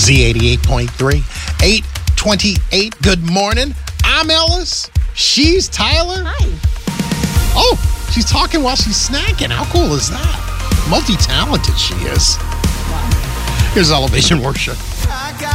Z88.3, 828. Good morning. I'm Ellis. She's Tyler. Hi. Oh, she's talking while she's snacking. How cool is that? Multi-talented she is. Wow. Here's Elevation Worship.